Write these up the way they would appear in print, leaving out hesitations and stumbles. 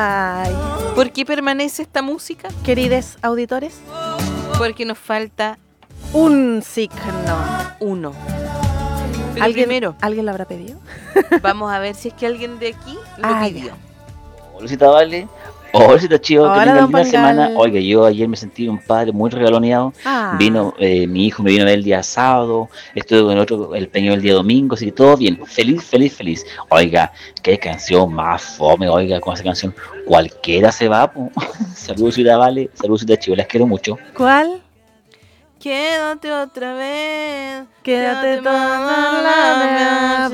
Ay, ¿Por qué permanece esta música? queridos auditores, Porque nos falta un signo. uno. Pero primero, ¿Alguien lo habrá pedido? vamos a ver si es que alguien de aquí lo Ah, pidió. Hola, Vale. Hola, Chivo, que Hola, tengan don linda semana. Pangal. Oiga, yo ayer me sentí un padre muy regaloneado. Ah. Vino, mi hijo me vino a ver el día sábado, estuve con el otro, el pequeño el día domingo, así que todo bien. Feliz, feliz, feliz. Oiga, qué canción más fome, oiga, con esa canción cualquiera se va, po. Saludos, Ciudad Vale, saludos, Ciudad Chivo, las quiero mucho. ¿Cuál? Quédate otra vez. Quédate toda la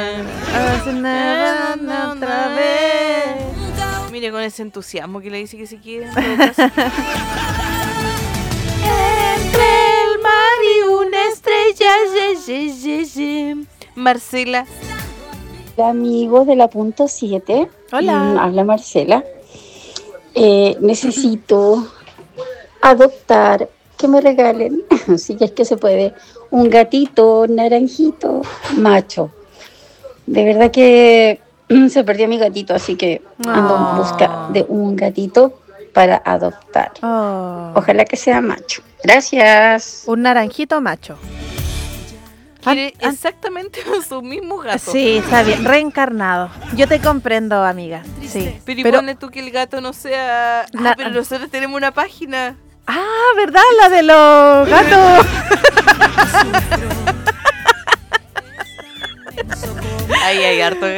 vida otra vez. Mire con ese entusiasmo que le dice que se quiere. En todo caso. Entre el mar y una estrella. Marcela. Hola amigos de la punto 7. Hola. Habla Marcela. Necesito adoptar, que me regalen, si es que se puede, un gatito naranjito macho. De verdad que se perdió mi gatito, así que ando en busca de un gatito para adoptar. Oh. Ojalá que sea macho. Gracias. Un naranjito macho. Quiere exactamente su mismo gato. Sí, está bien, reencarnado. Yo te comprendo, amiga. Sí. Pero pone tú que el gato no sea... pero nosotros tenemos una página. Ah, ¿verdad? La de los gatos. Ahí hay harto